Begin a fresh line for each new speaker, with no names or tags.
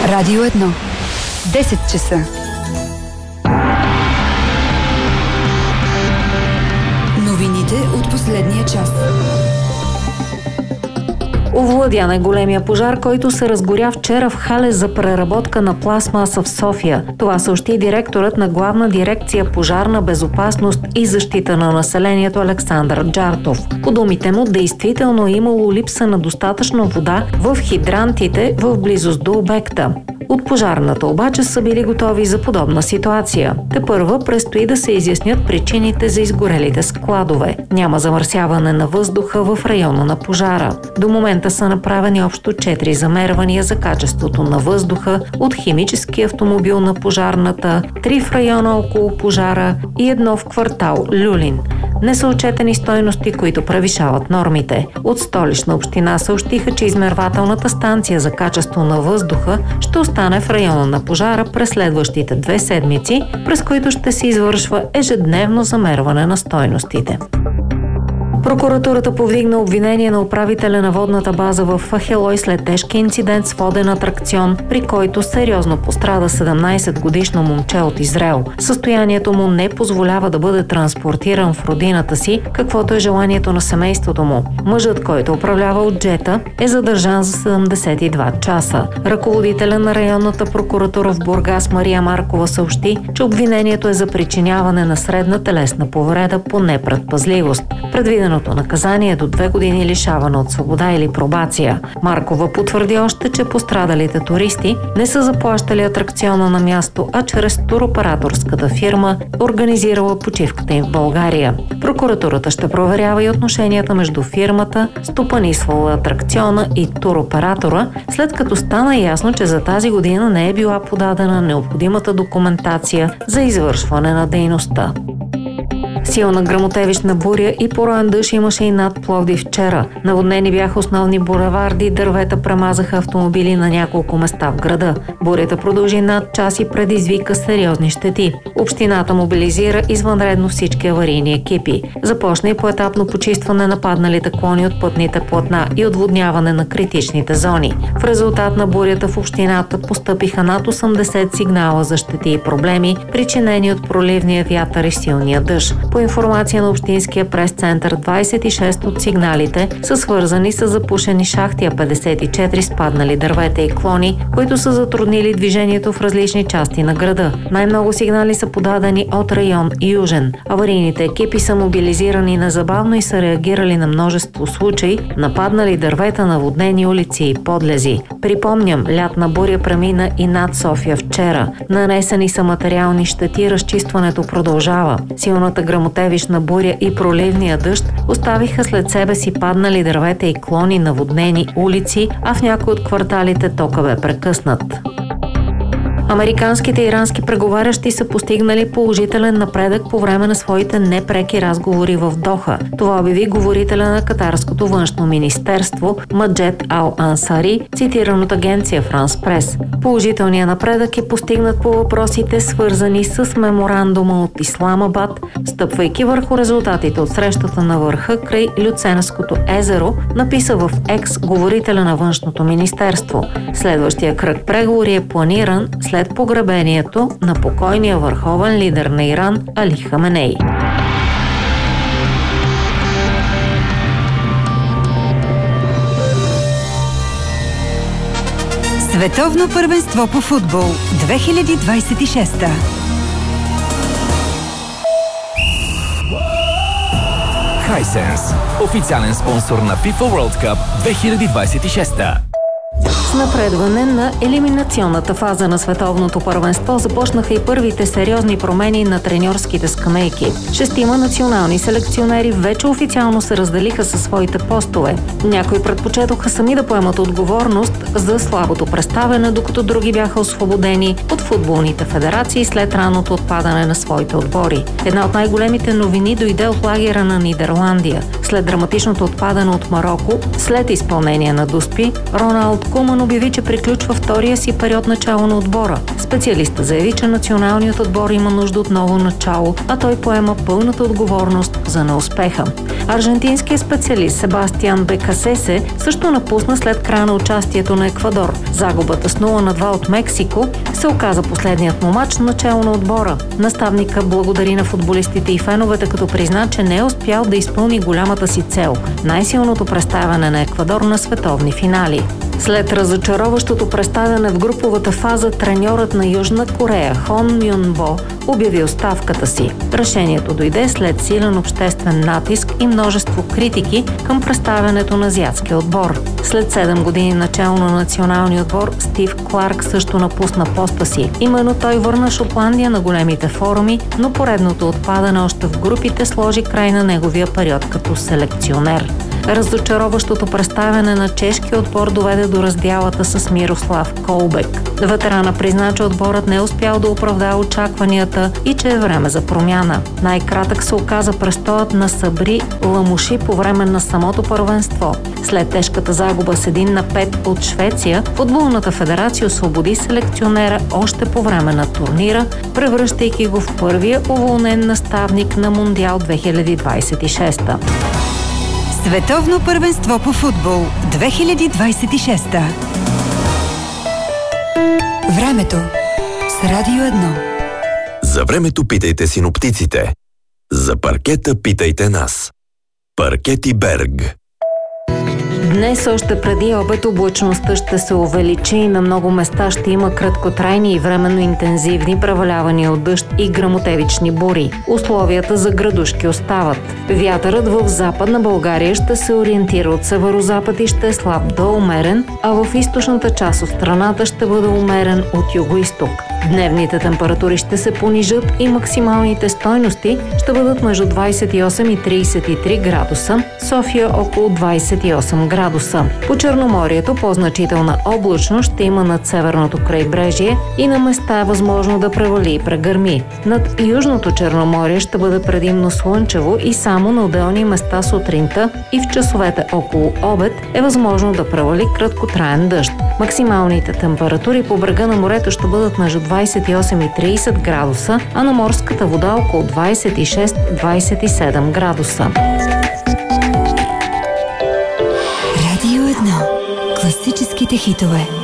Радио 1. 10 часа. Новините от последния час.
Овладян е големия пожар, който се разгоря вчера в хале за преработка на пластмаса в София. Това съобщи директорът на Главна дирекция пожарна безопасност и защита на населението Александър Джартов. По думите му, действително е имало липса на достатъчно вода в хидрантите в близост до обекта. От пожарната обаче са били готови за подобна ситуация. Тепърва предстои да се изяснят причините за изгорелите складове. Няма замърсяване на въздуха в района на пожара. До момента са направени общо 4 замервания за качеството на въздуха от химически автомобил на пожарната, 3 в района около пожара и 1 в квартал Люлин. Не са отчетени стойности, които превишават нормите. От Столична община съобщиха, че измервателната станция за качество на въздуха ще остане в района на пожара през следващите 2 седмици, през които ще се извършва ежедневно замерване на стойностите. Прокуратурата повдигна обвинение на управителя на водната база в Ахелой след тежки инцидент с воден атракцион, при който сериозно пострада 17-годишно момче от Израел. Състоянието му не позволява да бъде транспортиран в родината си, каквото е желанието на семейството му. Мъжът, който управлява от джета, е задържан за 72 часа. Ръководителя на районната прокуратура в Бургас Мария Маркова съобщи, че обвинението е за причиняване на средна телесна повреда по непредпазливост. Предвиденото наказание е до 2 години лишаване от свобода или пробация. Маркова потвърди още, че пострадалите туристи не са заплащали атракциона на място, а чрез туроператорската фирма, организирала почивката им в България. Прокуратурата ще проверява и отношенията между фирмата, стопанисвала атракциона и туроператора, след като стана ясно, че за тази година не е била подадена необходимата документация за извършване на дейността. Силна гръмотевична буря и пороен дъжд имаше и над Пловдив вчера. Наводнени бяха основни булеварди, дървета премазаха автомобили на няколко места в града. Бурята продължи над час и предизвика сериозни щети. Общината мобилизира извънредно всички аварийни екипи. Започна и поетапно почистване на падналите клони от пътните платна и отводняване на критичните зони. В резултат на бурята в общината постъпиха над 80 сигнала за щети и проблеми, причинени от проливния вятър и силния дъжд. По информация на Общинския прес-център, 26 от сигналите са свързани с запушени шахти, а 54 спаднали дървета и клони, които са затруднили движението в различни части на града. Най-много сигнали са подадени от район Южен. Аварийните екипи са мобилизирани незабавно и са реагирали на множество случаи на паднали дървета, наводнени улици и подлези. Припомням, лятна буря премина и над София вчера. Нанесени са материални щети, разчистването продължава. Силната гръмотевична буря и проливния дъжд оставиха след себе си паднали дървета и клони, наводнени улици, а в някои от кварталите тока бе прекъснат. Американските и ирански преговарящи са постигнали положителен напредък по време на своите непреки разговори в Доха. Това обяви говорителя на катарското външно министерство Маджед Ал Ансари, цитиран от агенция Франс Прес. Положителният напредък е постигнат по въпросите, свързани с меморандума от Исламабад, стъпвайки върху резултатите от срещата на върха край Люценското езеро, написа в Екс говорителя на външното министерство. Следващия кръг преговори е планиран след погребението на покойния върховен лидер на Иран Али Хаменей.
Световно първенство по футбол 2026.
Hisense, официален спонсор на FIFA World Cup 2026.
С напредване на елиминационната фаза на световното първенство започнаха и първите сериозни промени на треньорските скамейки. 6 национални селекционери вече официално се разделиха със своите постове. Някои предпочетоха сами да поемат отговорност за слабото представяне, докато други бяха освободени от футболните федерации след ранното отпадане на своите отбори. Една от най-големите новини дойде от лагера на Нидерландия. След драматичното отпадане от Мароко, след изпълнение на Дуспи, Роналд Куман обяви, че приключва втория си период начало на отбора. Специалистът заяви, че националният отбор има нужда от ново начало, а той поема пълната отговорност за неуспеха. Аржентинският специалист Себастиан Бекасесе също напусна след края на участието на Еквадор. Загубата с 0-2 от Мексико се оказа последният му мач начало на отбора. Наставника благодари на футболистите и феновете, като призна, че не е успял да изпълни голямата си цел – най-силното представяне на Еквадор на световни финали. След разочароващото представяне в груповата фаза, треньорът на Южна Корея Хон Мюн Бо обяви оставката си. Решението дойде след силен обществен натиск и множество критики към представянето на азиатския отбор. След 7 години начало на националния отбор, Стив Кларк също напусна поста си. Именно той върна Шотландия на големите форуми, но поредното отпадане още в групите сложи край на неговия период като селекционер. Разочароващото представяне на чешкия отбор доведе до раздялата с Мирослав Колбек. Ветерана призна, че отборът не е успял да оправдае очакванията и че е време за промяна. Най-кратък се оказа престоят на Сабри Ламуши по време на самото първенство. След тежката загуба с 1-5 от Швеция, Футболната федерация освободи селекционера още по време на турнира, превръщайки го в първия уволнен наставник на Мондиал 2026.
Световно първенство по футбол 2026. Времето с Радио 1.
За времето питайте синоптиците. За паркета питайте нас. Паркети Берг.
Днес още преди обед облачността ще се увеличи и на много места ще има краткотрайни и временно интензивни превалявания от дъжд и гръмотевични бури. Условията за градушки остават. Вятърът в Западна България ще се ориентира от северозапад и ще е слаб до умерен, а в източната част от страната ще бъде умерен от югоизток. Дневните температури ще се понижат и максималните стойности ще бъдат между 28 и 33 градуса, София около 28 градуса. По Черноморието по-значителна облачност ще има над северното крайбрежие и на места е възможно да превали и прегърми. Над Южното Черноморие ще бъде предимно слънчево и само на отделни места сутринта и в часовете около обед е възможно да превали краткотраен дъжд. Максималните температури по брега на морето ще бъдат между 28 и 30 градуса, а на морската вода около 26-27 градуса.
Радио 1. Класическите хитове.